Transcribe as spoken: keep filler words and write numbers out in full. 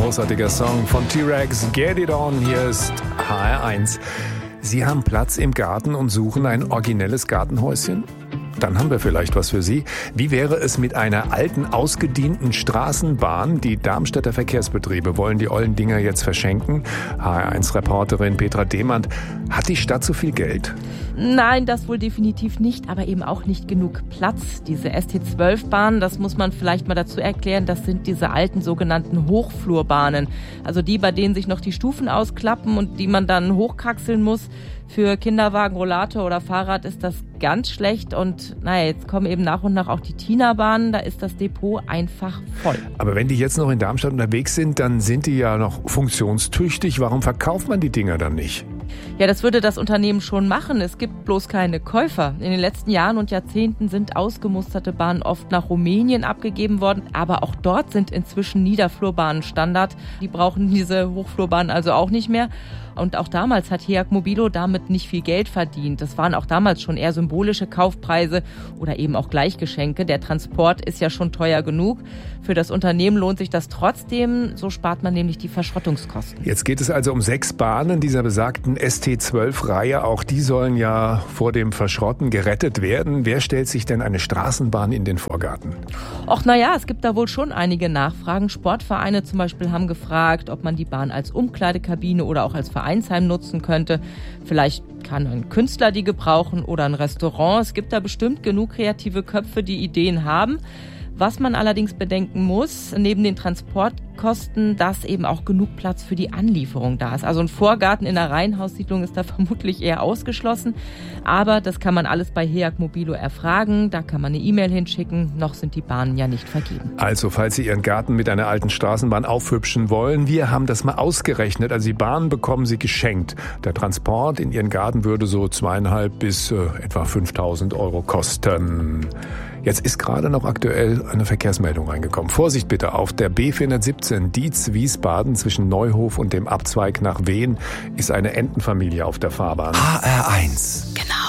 großartiger Song von T-Rex, Get It On, hier ist H R eins. Sie haben Platz im Garten und suchen ein originelles Gartenhäuschen? Dann haben wir vielleicht was für Sie. Wie wäre es mit einer alten, ausgedienten Straßenbahn? Die Darmstädter Verkehrsbetriebe wollen die ollen Dinger jetzt verschenken. H R eins Reporterin Petra Demand. Hat die Stadt so viel Geld? Nein, das wohl definitiv nicht, aber eben auch nicht genug Platz. Diese S T zwölf Bahnen, das muss man vielleicht mal dazu erklären, das sind diese alten sogenannten Hochflurbahnen. Also die, bei denen sich noch die Stufen ausklappen und die man dann hochkraxeln muss. Für Kinderwagen, Rollator oder Fahrrad ist das ganz schlecht und naja, jetzt kommen eben nach und nach auch die Tina-Bahnen, da ist das Depot einfach voll. Aber wenn die jetzt noch in Darmstadt unterwegs sind, dann sind die ja noch funktionstüchtig. Warum verkauft man die Dinger dann nicht? Ja, das würde das Unternehmen schon machen. Es gibt bloß keine Käufer. In den letzten Jahren und Jahrzehnten sind ausgemusterte Bahnen oft nach Rumänien abgegeben worden. Aber auch dort sind inzwischen Niederflurbahnen Standard. Die brauchen diese Hochflurbahnen also auch nicht mehr. Und auch damals hat H E A C Mobilo damit nicht viel Geld verdient. Das waren auch damals schon eher symbolische Kaufpreise oder eben auch Gleichgeschenke. Der Transport ist ja schon teuer genug. Für das Unternehmen lohnt sich das trotzdem. So spart man nämlich die Verschrottungskosten. Jetzt geht es also um sechs Bahnen dieser besagten S T zwölf Reihe. Auch die sollen ja vor dem Verschrotten gerettet werden. Wer stellt sich denn eine Straßenbahn in den Vorgarten? Och, naja, es gibt da wohl schon einige Nachfragen. Sportvereine zum Beispiel haben gefragt, ob man die Bahn als Umkleidekabine oder auch als Vereinsheim nutzen könnte. Vielleicht kann ein Künstler die gebrauchen oder ein Restaurant. Es gibt da bestimmt genug kreative Köpfe, die Ideen haben. Was man allerdings bedenken muss, neben den Transportkosten, dass eben auch genug Platz für die Anlieferung da ist. Also ein Vorgarten in einer Reihenhaussiedlung ist da vermutlich eher ausgeschlossen. Aber das kann man alles bei H E A C Mobilo erfragen. Da kann man eine E-Mail hinschicken. Noch sind die Bahnen ja nicht vergeben. Also, falls Sie Ihren Garten mit einer alten Straßenbahn aufhübschen wollen, wir haben das mal ausgerechnet. Also die Bahn bekommen Sie geschenkt. Der Transport in Ihren Garten würde so zweieinhalb bis äh, etwa fünftausend Euro kosten. Jetzt ist gerade noch aktuell eine Verkehrsmeldung reingekommen. Vorsicht bitte, auf der B vierhundertsiebzehn Dietz-Wiesbaden zwischen Neuhof und dem Abzweig nach Wehen ist eine Entenfamilie auf der Fahrbahn. H R eins. Genau.